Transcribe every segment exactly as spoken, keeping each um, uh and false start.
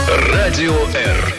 Радио Р.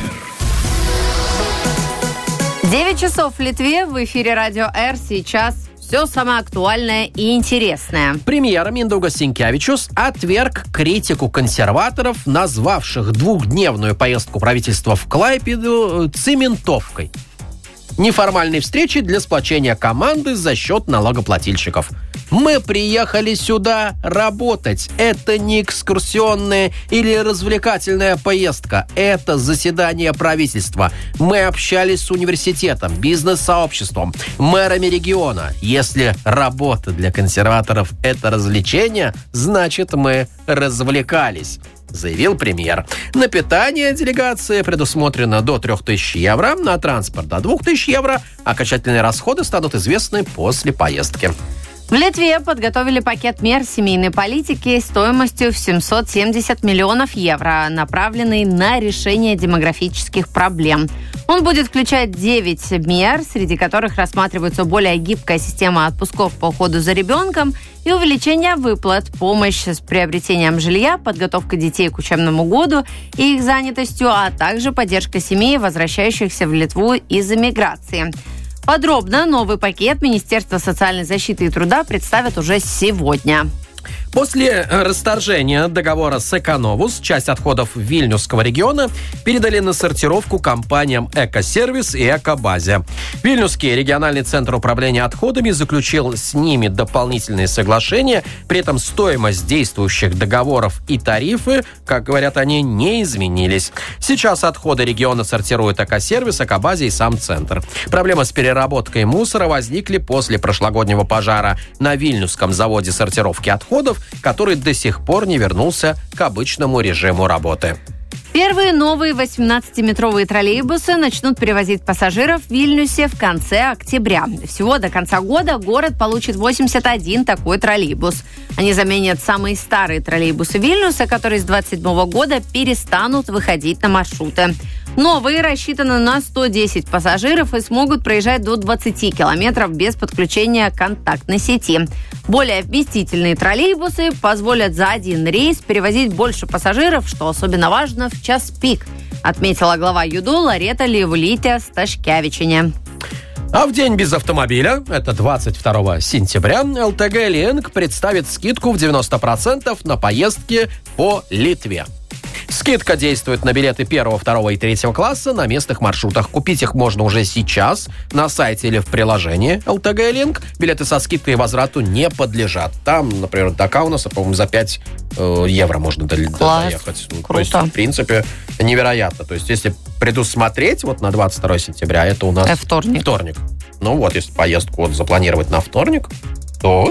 девять часов в Литве. В эфире Радио Р. Сейчас все самое актуальное и интересное. Премьер Миндаугас Синкевичус отверг критику консерваторов, назвавших двухдневную поездку правительства в Клайпеду цементовкой. Неформальной встречи для сплочения команды за счет налогоплательщиков. Мы приехали сюда работать. Это не экскурсионная или развлекательная поездка. Это заседание правительства. Мы общались с университетом, бизнес-сообществом, мэрами региона. Если работа для консерваторов – это развлечение, значит, мы развлекались, заявил премьер. На питание делегации предусмотрено до трех тысяч евро, на транспорт до двух тысяч евро. Окончательные расходы станут известны после поездки. В Литве подготовили пакет мер семейной политики стоимостью в семьсот семьдесят миллионов евро, направленный на решение демографических проблем. Он будет включать девять мер, среди которых рассматривается более гибкая система отпусков по уходу за ребенком и увеличение выплат, помощь с приобретением жилья, подготовка детей к учебному году и их занятостью, а также поддержка семей, возвращающихся в Литву из-за миграции. Подробно новый пакет Министерства социальной защиты и труда представят уже сегодня. После расторжения договора с Эконовус часть отходов Вильнюсского региона передали на сортировку компаниям «Экосервис» и «Экобазе». Вильнюсский региональный центр управления отходами заключил с ними дополнительные соглашения, при этом стоимость действующих договоров и тарифы, как говорят они, не изменились. Сейчас отходы региона сортируют «Экосервис», «Экобазе» и сам центр. Проблемы с переработкой мусора возникли после прошлогоднего пожара на Вильнюсском заводе сортировки отходов, который до сих пор не вернулся к обычному режиму работы. Первые новые восемнадцатиметровые троллейбусы начнут перевозить пассажиров в Вильнюсе в конце октября. Всего до конца года город получит восемьдесят один такой троллейбус. Они заменят самые старые троллейбусы Вильнюса, которые с двадцать седьмого года перестанут выходить на маршруты. Новые рассчитаны на сто десять пассажиров и смогут проезжать до двадцати километров без подключения к контактной сети. Более вместительные троллейбусы позволят за один рейс перевозить больше пассажиров, что особенно важно в час пик, отметила глава ЮДО Ларета Ливулитя Сташкевичене. А в день без автомобиля, это двадцать второго сентября, ЛТГ «Линк» представит скидку в девяносто процентов на поездки по Литве. Скидка действует на билеты первого, второго и третьего класса на местных маршрутах. Купить их можно уже сейчас на сайте или в приложении ЛТГ «Линк». Билеты со скидкой возврату не подлежат. Там, например, до Каунаса, по-моему, за пять э, евро можно до, Класс. доехать. Круто. То есть, в принципе, невероятно. То есть, если предусмотреть вот на двадцать второго сентября, это у нас э, вторник. вторник. Ну вот, если поездку вот запланировать на вторник, то...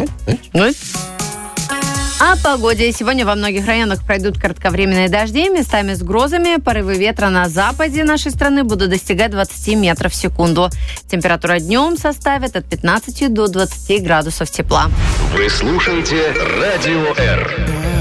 Ну, О погоде. Сегодня во многих районах пройдут кратковременные дожди, местами с грозами. Порывы ветра на западе нашей страны будут достигать двадцать метров в секунду. Температура днем составит от пятнадцати до двадцати градусов тепла. Вы слушаете Радио Р.